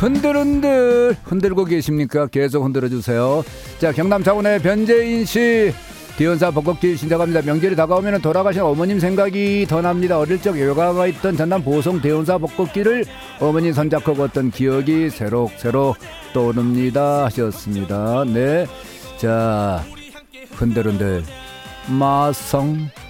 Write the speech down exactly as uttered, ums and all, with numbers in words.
흔들흔들 흔들고 계십니까? 계속 흔들어주세요. 자, 경남 창원의 변재인씨, 기원사 벚꽃길 신청합니다. 명절이 다가오면 돌아가신 어머님 생각이 더 납니다. 어릴 적 여가가 있던 전남 보성 대원사 벚꽃길을 어머니 손잡고 걷던 기억이 새록새록 떠오릅니다 하셨습니다. 네, 자, 흔들흔들 마성